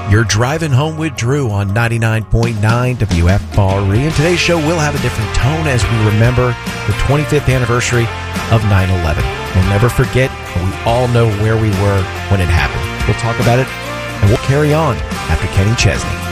You're driving home with Drew on 99.9 WFRE, and today's show will have a different tone as we remember the 25th anniversary of 9/11. We'll never forget, and we all know where we were when it happened. We'll talk about it, and we'll carry on after Kenny Chesney.